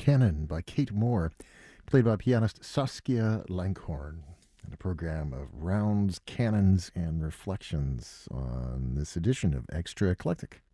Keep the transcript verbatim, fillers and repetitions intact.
Canon by Kate Moore, played by pianist Saskia Langhorn, in a program of rounds, canons, and reflections on this edition of Extra Eclectic.